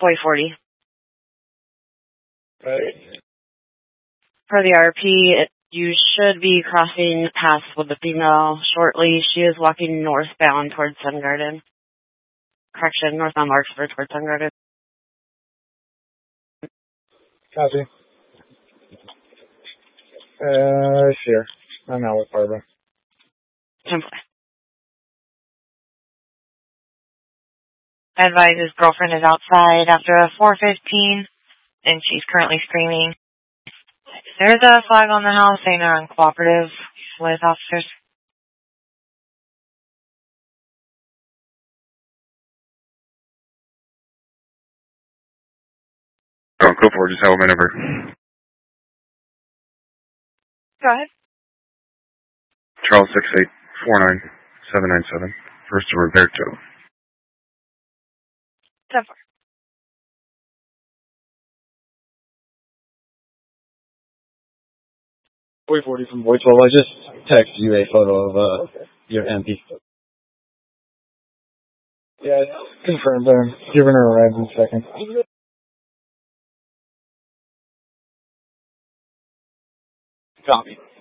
Boy 40. Right. For the RP, you should be crossing paths with the female shortly. She is walking northbound towards Sun Garden. Correction, northbound Larkspur towards Sun Garden. Copy. Sure. I'm out with Barbara. Simply. Advise his girlfriend is outside after a 4:15, and she's currently screaming. There's a flag on the house saying they're uncooperative with officers. Oh, go for it. Just have a whenever. Go ahead. Charles 6849797. First to Roberto. 10-4. Boy 40 from Boy 12. I just texted you a photo of your MP. Yeah, confirmed. I'm giving her a ride in a second. Copy.